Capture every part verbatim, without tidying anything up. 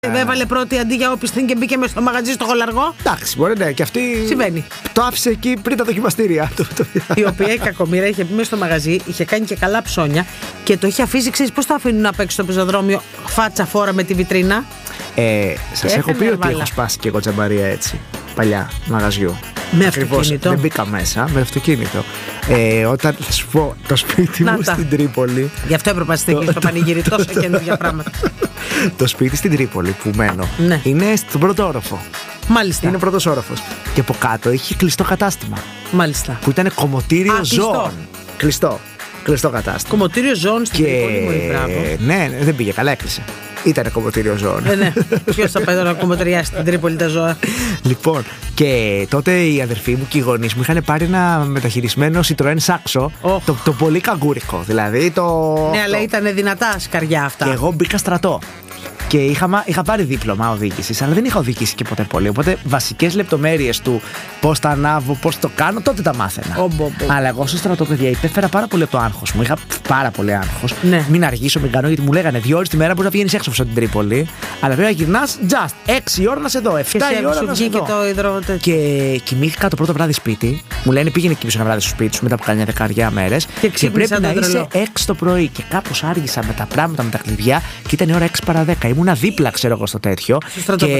Έβαλε πρώτη αντί για όπισθεν και μπήκε μέσα στο μαγαζί στο χολαργό. Εντάξει, μπορεί ναι, και αυτή. Συμβαίνει. Το άφησε εκεί πριν τα δοκιμαστήρια. Η οποία η κακομοίρα είχε πει μέσα στο μαγαζί, είχε κάνει και καλά ψώνια και το είχε αφήσει. Ξέρεις πώς το αφήνουν απ' έξω στο πεζοδρόμιο, φάτσα φόρα με τη βιτρίνα. Ε, σας έχω πει ότι έχω σπάσει και εγώ τζαμπαρία έτσι. Παλιά μαγαζιού. Με Ακριβώς, αυτοκίνητο. δεν μπήκα μέσα, με αυτοκίνητο. Ε, όταν θα σου πω το σπίτι Να μου τα. στην Τρίπολη. Γι' αυτό έπρεπε να στείλει στο πανηγύρι τόσο καινούργια πράγματα. Το σπίτι στην Τρίπολη που μένω Ναι. είναι στον πρώτο όροφο. Μάλιστα. Είναι ο πρώτος όροφος. Και από κάτω είχε κλειστό κατάστημα. Μάλιστα. Που ήταν κομμωτήριο Α, κλειστό. ζώων. Κλειστό. Κλειστό κατάστημα. Κομμωτήριο ζώων στην Και Τρίπολη, πολύ μπράβο. ναι, ναι, δεν πήγε καλά, έκλεισε. Ήταν κομμωτήριο ζώων. Ε, ναι. Ποιος θα πάει τώρα να κομμωτριάσει στην Τρίπολη τα ζώα. Λοιπόν, και τότε οι αδερφοί μου και οι γονείς μου είχαν πάρει ένα μεταχειρισμένο Citroën Saxo. Oh. Το, το πολύ καγκούρικο. Δηλαδή το. Ναι, το... αλλά ήταν δυνατά σκαριά αυτά. Και εγώ μπήκα στρατό. Και είχα, είχα πάρει δίπλωμα οδήγησης, αλλά δεν είχα οδηγήσει και ποτέ πολύ. Οπότε βασικές λεπτομέρειες του πώς τα ανάβω, πώς το κάνω, τότε τα μάθαινα. Oh, oh, oh. Αλλά εγώ στο στρατό, παιδιά, υπέφερα πάρα πολύ από το άγχος μου. Είχα πάρα πολύ άγχος. Ναι. Μην αργήσω, μην κάνω, γιατί μου λέγανε δύο ώρες τη μέρα μπορεί να βγαίνεις έξω από την Τρίπολη. Αλλά πρέπει να γυρνάς just έξι ώρα να σε δω, εφτά η ώρα να σε δω. το υδρο... Και κοιμήθηκα το πρώτο βράδυ σπίτι. Μου λένε πήγαινε και ένα βράδυ στο σπίτι σου μετά από καμιά δεκαριά μέρες. Και, και πρέπει να είσαι τρελό. έξι το πρωί. Και κάπως άργησα με τα πράγματα, με τα κλειδιά. Και ήταν η ώρα έξι παρά δέκα. Ήμουνα δίπλα, ξέρω εγώ, στο τέτοιο. Στο και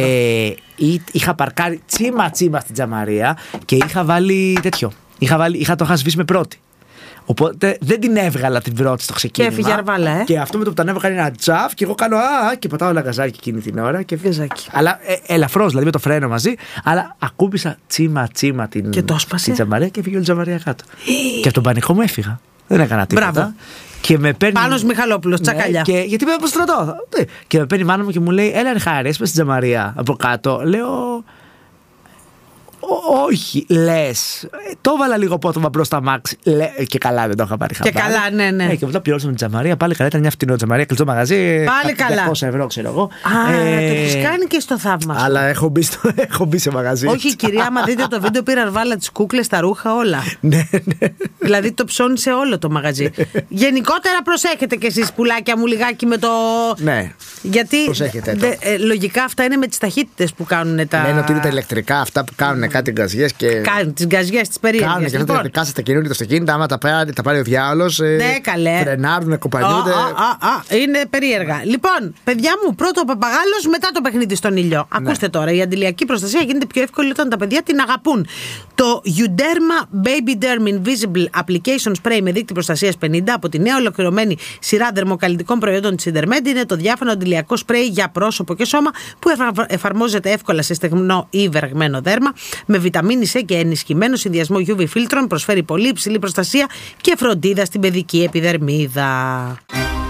ή, είχα παρκάρει τσίμα τσίμα στην Τζαμαρία και είχα βάλει τέτοιο. Είχα, βάλει, είχα το είχα σβήσει με πρώτη. Οπότε δεν την έβγαλα την πρώτη στο ξεκίνημα. Και έφυγε αρβάλα, ε. Και αυτό με το που τα ανέβω κάνει ένα τζαφ και εγώ κάνω α, και πατάω ένα γαζάκι εκείνη την ώρα. Και Γαζάκι. Αλλά ε, ελαφρώς, δηλαδή με το φρένο μαζί. Αλλά ακούμπησα τσίμα τσίμα την, Και το έσπασε. την Τζαμαρία και έφυγε όλη η Τζαμαρία κάτω. Και από τον πανικό μου έφυγα. Δεν έκανα τίποτα. Μπράβο. Και με παίρνει... Πάνος Μιχαλόπουλος, τσακαλιά. Και, γιατί είμαι από στρατό. Και με παίρνει η μάνα μου και μου λέει: έλα, ρε χάρη, έσπασε στην Τζαμαρία από κάτω. Λέω. Όχι, λες. Το έβαλα λίγο πότομα μπρος στα μάξι. Και καλά, δεν το είχα πάρει χαμπάρι. Και καλά, ναι, ναι. Ε, και μετά πληρώσαμε την Τζαμαρία. Πάλι καλά, ήταν μια φτηνό Τζαμαρία, κλειστό μαγαζί. Πάλι καλά. διακόσια ευρώ, ξέρω εγώ. Α, ε, το έχεις κάνει και στο θαύμα. Αλλά έχω μπει, στο, έχω μπει σε μαγαζί. Όχι, κυρία, άμα δείτε το βίντεο, πήρα αρβάλα τις κούκλες, τα ρούχα, όλα. Ναι, ναι. Δηλαδή το ψώνισε όλο το μαγαζί. Γενικότερα προσέχετε κι εσείς, πουλάκια μου, λιγάκι με το. Ναι. Γιατί Προσέχετε δε, ε, λογικά αυτά είναι με τις ταχύτητες που κάνουν τα. Λένε ότι είναι τα ηλεκτρικά αυτά που κάνουν κάτι γκαζιές και. Κάνουν τις γκαζιές, τις περίεργες. Κάνουν και αυτά τα ηλεκτρικά στα καινούργια το αυτοκίνητα. Άμα τα πάρει, τα πάρει ο διάολος. Ναι, καλέ. Φρενάρουν, κοπανιούνται. Α, α, α, είναι περίεργα. Λοιπόν, παιδιά μου, πρώτο ο παπαγάλος, μετά το παιχνίδι στον ήλιο. Ναι. Ακούστε τώρα, η αντιλιακή προστασία γίνεται πιο εύκολη όταν τα παιδιά την αγαπούν. Το Euderma Baby Derm Invisible Application Spray με δείκτη προστασίας πενήντα από τη νέα ολοκληρωμένη σειρά δερμοκαλλιτικών προϊόντων της Intermed είναι το διάφανο αντιλιακό σπρέι για πρόσωπο και σώμα που εφαρμόζεται εύκολα σε στεγνό ή βεργμένο δέρμα με βιταμίνη C και ενισχυμένο συνδυασμό γιου βι φίλτρων, προσφέρει πολύ υψηλή προστασία και φροντίδα στην παιδική επιδερμίδα.